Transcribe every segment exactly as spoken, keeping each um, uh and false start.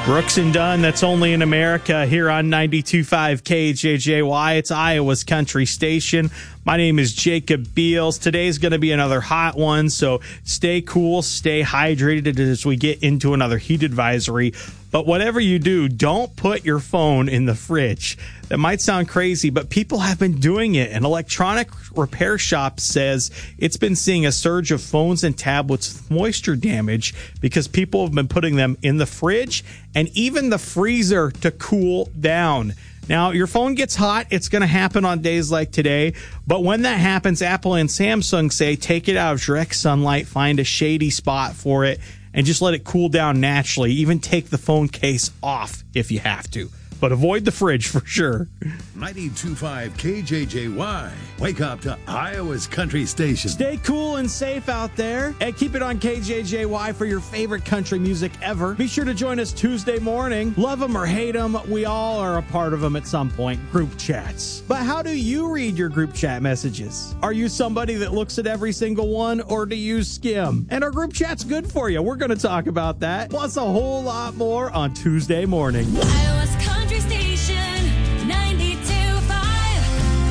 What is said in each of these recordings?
Brooks and Dunn, that's only in America, here on ninety-two point five K J J Y. It's Iowa's country station. My name is Jacob Beals. Today's going to be another hot one, so stay cool, stay hydrated as we get into another heat advisory. But whatever you do, don't put your phone in the fridge. That might sound crazy, but people have been doing it. An electronic repair shop says it's been seeing a surge of phones and tablets with moisture damage because people have been putting them in the fridge and even the freezer to cool down. Now, your phone gets hot. It's going to happen on days like today. But when that happens, Apple and Samsung say take it out of direct sunlight, find a shady spot for it, and just let it cool down naturally. Even take the phone case off if you have to. But avoid the fridge for sure. ninety-two point five K J J Y. Wake up to Iowa's country station. Stay cool and safe out there. And keep it on K J J Y for your favorite country music ever. Be sure to join us Tuesday morning. Love them or hate them, we all are a part of them at some point. Group chats. But how do you read your group chat messages? Are you somebody that looks at every single one, or do you skim? And are group chats good for you? We're going to talk about that. Plus a whole lot more on Tuesday morning. Iowa's country station, ninety-two point five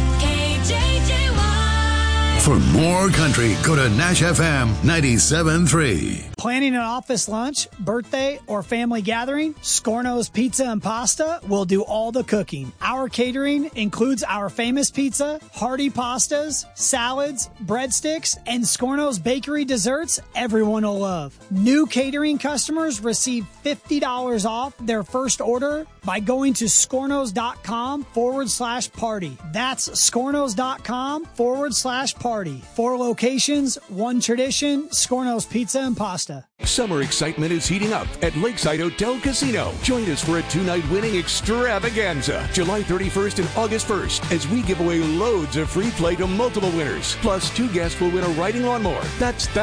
K J J Y. For more country, go to Nash F M ninety-seven point three. Planning an office lunch, birthday, or family gathering? Scorno's Pizza and Pasta will do all the cooking. Our catering includes our famous pizza, hearty pastas, salads, breadsticks, and Scorno's bakery desserts everyone will love. New catering customers receive fifty dollars off their first order by going to scornos.com forward slash party. That's scornos.com forward slash party. Four locations, one tradition, Scorno's Pizza and Pasta. Summer excitement is heating up at Lakeside Hotel Casino. Join us for a two-night winning extravaganza, July thirty-first and August first, as we give away loads of free play to multiple winners. Plus, two guests will win a riding lawnmower. That's